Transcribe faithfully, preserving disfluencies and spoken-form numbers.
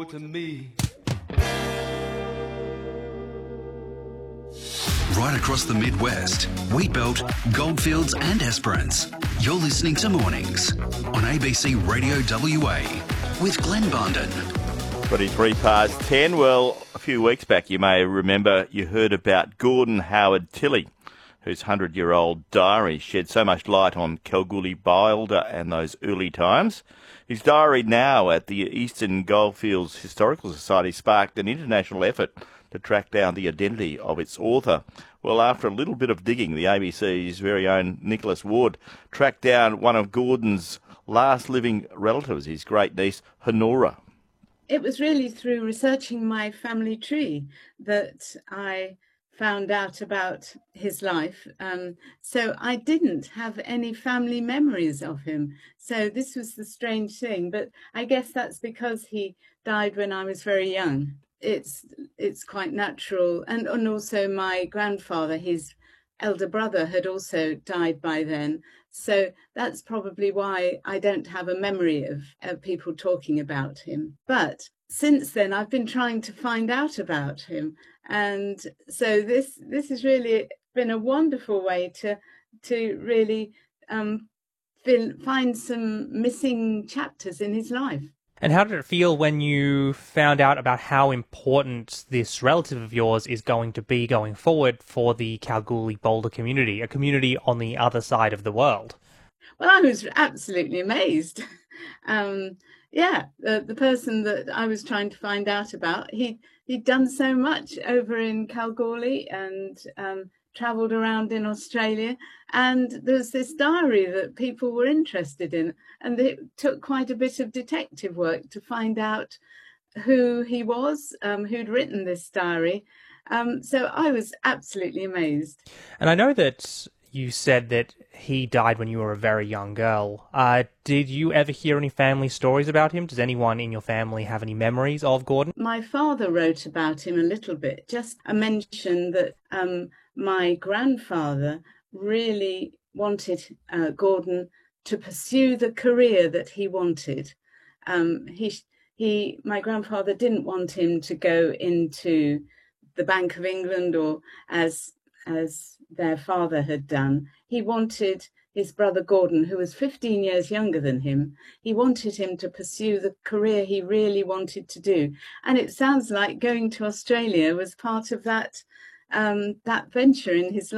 to me. Right across the Midwest, Wheatbelt, Goldfields and Esperance. You're listening to Mornings on A B C Radio W A with Glenn Bondon. twenty-three past ten. Well, a few weeks back you may remember you heard about Gordon Howard Tilley, whose hundred-year-old diary shed so much light on Kalgoorlie Boulder and those early times. His diary now at the Eastern Goldfields Historical Society sparked an international effort to track down the identity of its author. Well, after a little bit of digging, the A B C's very own Nicholas Ward tracked down one of Gordon's last living relatives, his great-niece, Honora. It was really through researching my family tree that I found out about his life. Um, so I didn't have any family memories of him. So this was the strange thing. But I guess that's because he died when I was very young. It's it's quite natural. And, and also my grandfather, his elder brother, had also died by then. So that's probably why I don't have a memory of, of people talking about him. But since then, I've been trying to find out about him. And so this this has really been a wonderful way to, to really um, find some missing chapters in his life. And how did it feel when you found out about how important this relative of yours is going to be going forward for the Kalgoorlie Boulder community, a community on the other side of the world? Well, I was absolutely amazed. Um, yeah, the, the person that I was trying to find out about, he, he'd done so much over in Kalgoorlie and um, travelled around in Australia. And there's this diary that people were interested in. And it took quite a bit of detective work to find out who he was, um, who'd written this diary. Um, so I was absolutely amazed. And I know that you said that he died when you were a very young girl. Uh, did you ever hear any family stories about him? Does anyone in your family have any memories of Gordon? My father wrote about him a little bit, just a mention that um, my grandfather really wanted uh, Gordon to pursue the career that he wanted. Um, he, he, my grandfather didn't want him to go into the Bank of England or as as their father had done. He wanted his brother Gordon, who was fifteen years younger than him, he wanted him to pursue the career he really wanted to do. And it sounds like going to Australia was part of that um, that venture in his life.